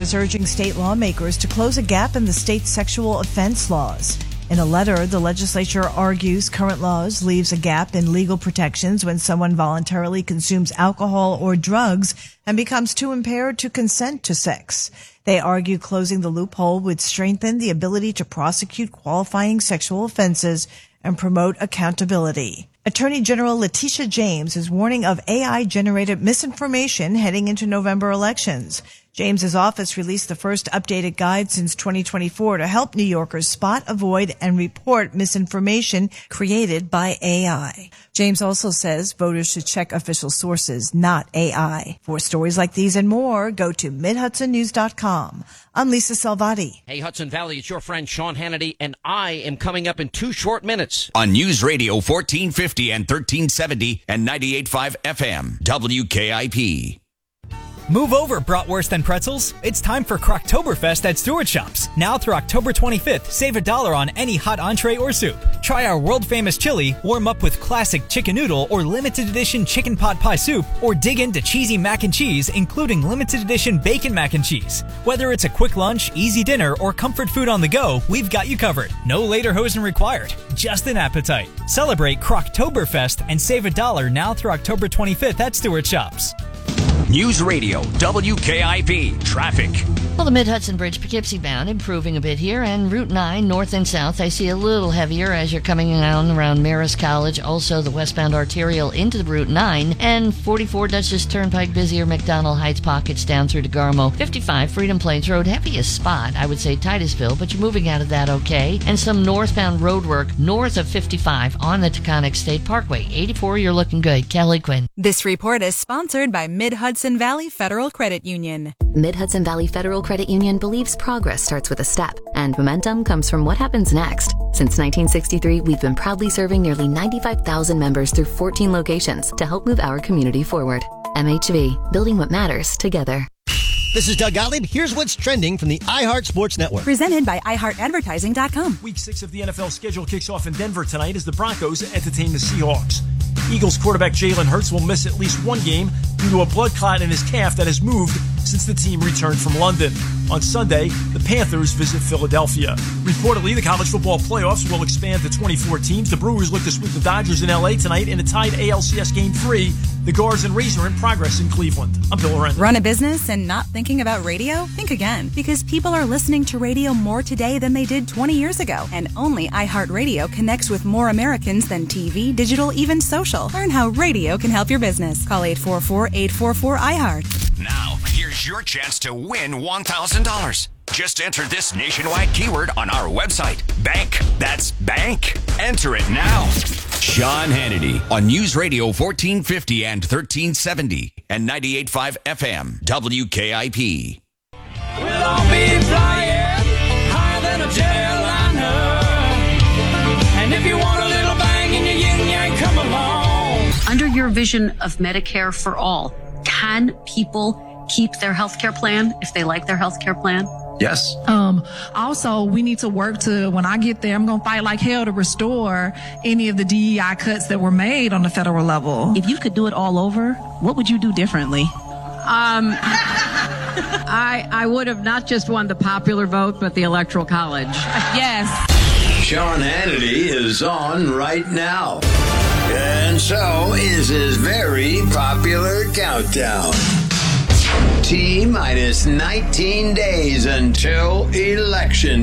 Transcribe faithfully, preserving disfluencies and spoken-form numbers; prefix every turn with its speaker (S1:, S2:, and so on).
S1: is urging state lawmakers to close a gap in the state's sexual offense laws. In a letter, the legislature argues current laws leaves a gap in legal protections when someone voluntarily consumes alcohol or drugs and becomes too impaired to consent to sex. They argue closing the loophole would strengthen the ability to prosecute qualifying sexual offenses and promote accountability. Attorney General Letitia James is warning of A I-generated misinformation heading into November elections. James's office released the first updated guide since twenty twenty-four to help New Yorkers spot, avoid, and report misinformation created by A I. James also says voters should check official sources, not A I. For stories like these and more, go to mid hudson news dot com. I'm Lisa Salvati.
S2: Hey, Hudson Valley, it's your friend Sean Hannity, and I am coming up in two short minutes.
S3: On News Radio fourteen fifty and thirteen seventy and ninety-eight point five F M, W K I P.
S4: Move over, Bratwurst and Pretzels. It's time for Croctoberfest at Stewart Shops. Now through October twenty-fifth, save a dollar on any hot entree or soup. Try our world-famous chili, warm up with classic chicken noodle or limited edition chicken pot pie soup, or dig into cheesy mac and cheese, including limited edition bacon mac and cheese. Whether it's a quick lunch, easy dinner, or comfort food on the go, we've got you covered. No lederhosen required, just an appetite. Celebrate Croctoberfest and save a dollar now through October twenty-fifth at Stewart Shops.
S3: News Radio, W K I P, traffic.
S5: Well, the Mid-Hudson Bridge, Poughkeepsie bound, improving a bit here, and Route nine, north and south, I see a little heavier as you're coming down around Marist College, also the westbound arterial into the Route nine, and forty-four Dutchess Turnpike, busier, McDonald Heights pockets down through to Garmo, fifty-five Freedom Plains Road, heaviest spot, I would say Titusville, but you're moving out of that okay, and some northbound road work north of fifty-five on the Taconic State Parkway, eighty-four, you're looking good. Kelly Quinn.
S6: This report is sponsored by Mid-Hudson Valley Federal Credit Union.
S7: Mid-Hudson Valley Federal Credit Union believes progress starts with a step, and momentum comes from what happens next. Since nineteen sixty-three, we've been proudly serving nearly ninety-five thousand members through fourteen locations to help move our community forward. M H V, building what matters together.
S8: This is Doug Gottlieb. Here's what's trending from the iHeart Sports Network.
S6: Presented by i heart advertising dot com.
S9: Week six of the N F L schedule kicks off in Denver tonight as the Broncos entertain the Seahawks. Eagles quarterback Jalen Hurts will miss at least one game due to a blood clot in his calf that has moved since the team returned from London. On Sunday, the Panthers visit Philadelphia. Reportedly, the college football playoffs will expand to twenty-four teams. The Brewers look to sweep the Dodgers in L A tonight in a tied A L C S Game three. The Guards and Rays are in progress in Cleveland. I'm Bill Loren.
S6: Run a business and not thinking about radio? Think again, because people are listening to radio more today than they did twenty years ago. And only iHeartRadio connects with more Americans than T V, digital, even social. Learn how radio can help your business. Call eight four four, eight four four, I heart.
S3: Now, here's your chance to win one thousand dollars. Just enter this nationwide keyword on our website. Bank. That's bank. Enter it now. Sean Hannity on News Radio fourteen fifty and thirteen seventy and ninety-eight point five F M, W K I P.
S10: We'll all be flying higher than a jetliner. And if you want a little bang in your yin yang, come along.
S11: Under your vision of Medicare for all, can people keep their health care plan if they like their health care plan?
S12: Yes. Um, also, we need to work to, when I get there, I'm going to fight like hell to restore any of the D E I cuts that were made on the federal level.
S13: If you could do it all over, what would you do differently?
S14: Um, I, I would have not just won the popular vote, but the Electoral College.
S6: Yes.
S15: Sean Hannity is on right now. And so is his very popular countdown. T minus nineteen days until election